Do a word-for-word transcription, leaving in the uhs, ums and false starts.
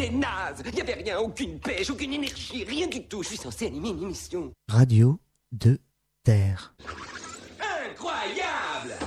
C'était naze. Il y avait rien, aucune pêche, aucune énergie, rien du tout. Je suis censé animer une émission. Radio de Terre.